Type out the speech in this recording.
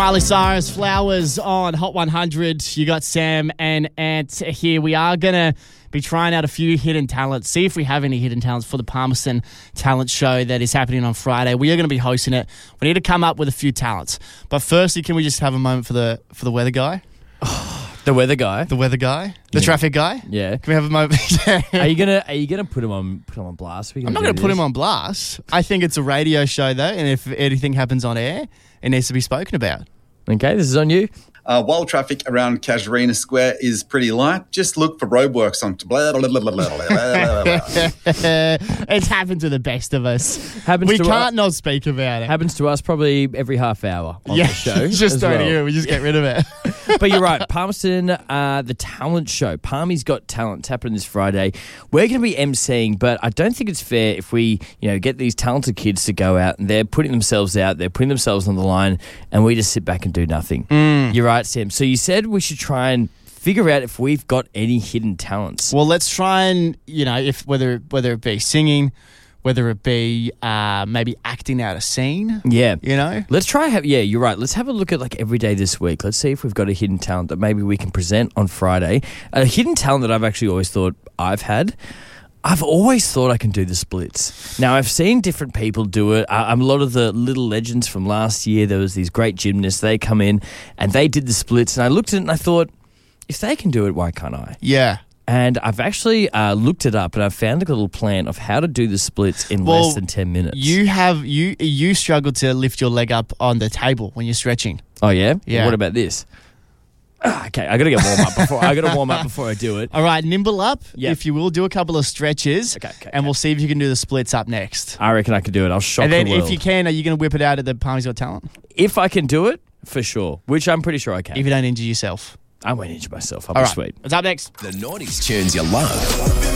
Miley Cyrus, Flowers on Hot 100. You got Sam and Ant here. We are going to be trying out a few hidden talents, see if we have any hidden talents for the Palmerston Talent Show that is happening on Friday. We are going to be hosting it. We need to come up with a few talents. But firstly, can we just have a moment for the weather guy? The weather guy? The weather guy? The traffic guy? Yeah. Can we have a moment? Are you gonna put him on blast? I'm not going to put him on blast. I think it's a radio show, though, and if anything happens on air, it needs to be spoken about. Okay, this is on you. While traffic around Casuarina Square is pretty light, just look for roadworks on blah, blah, blah, blah, blah, blah, blah. It's happened to the best of us. Happens We to can't not speak about it. Happens to us probably every half hour on the show. Just as don't well. hear it. We just get rid of it. But you're right, Palmerston, the talent show. Palmy's Got Talent. It's happening this Friday. We're going to be emceeing, but I don't think it's fair if we, get these talented kids to go out and they're putting themselves out, they're putting themselves on the line, and we just sit back and do nothing. You're right, Sam. So you said we should try and figure out if we've got any hidden talents. Well, let's try and, if whether it be singing, whether it be maybe acting out a scene. Yeah. Let's try you're right. Let's have a look at every day this week. Let's see if we've got a hidden talent that maybe we can present on Friday. A hidden talent that I've actually always thought I've always thought I can do the splits. Now, I've seen different people do it. A lot of the little legends from last year, there was these great gymnasts. They come in and they did the splits. And I looked at it and I thought, if they can do it, why can't I? Yeah. And I've actually looked it up and I've found a little plan of how to do the splits in less than 10 minutes. You struggle to lift your leg up on the table when you're stretching. Oh, yeah? Yeah. Well, what about this? Okay, I got to get warm up before. I got to warm up before I do it. All right, nimble up. Yep. If you will, do a couple of stretches. Okay. And we'll see if you can do the splits up next. I reckon I can do it. I'll shock and then the world. if you can, are you going to whip it out at the Palmy's Got Talent? If I can do it, for sure. Which I'm pretty sure I can. If you don't injure yourself. I won't injure myself. I'll All be right. sweet. What's up next? The 90s tunes you love.